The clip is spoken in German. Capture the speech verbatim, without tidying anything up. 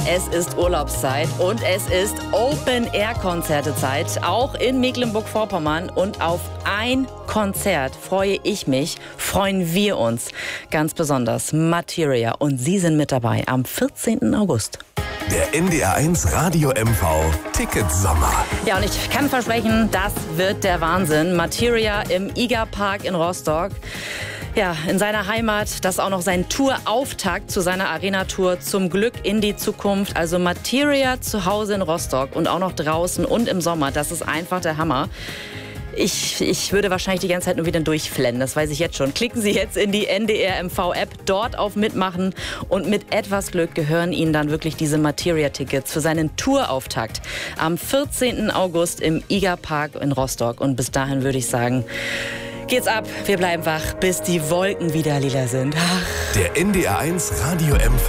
es ist Urlaubszeit und es ist Open-Air-Konzerte-Zeit, auch in Mecklenburg-Vorpommern. Und auf ein Konzert freue ich mich, freuen wir uns ganz besonders. Materia, und Sie sind mit dabei am vierzehnten August. Der N D R eins Radio M V Ticketsommer. Ja, und ich kann versprechen, das wird der Wahnsinn. Materia im I G A Park in Rostock. Ja, in seiner Heimat, das ist auch noch sein Tourauftakt zu seiner Arena-Tour Zum Glück in die Zukunft. Also Materia zu Hause in Rostock und auch noch draußen und im Sommer. Das ist einfach der Hammer. Ich, ich würde wahrscheinlich die ganze Zeit nur wieder durchflennen, das weiß ich jetzt schon. Klicken Sie jetzt in die N D R M V-App, dort auf Mitmachen, und mit etwas Glück gehören Ihnen dann wirklich diese Materia-Tickets für seinen Tourauftakt am vierzehnten August im I G A Park in Rostock. Und bis dahin würde ich sagen, geht's ab, wir bleiben wach, bis die Wolken wieder lila sind. Ach. Der N D R eins Radio M V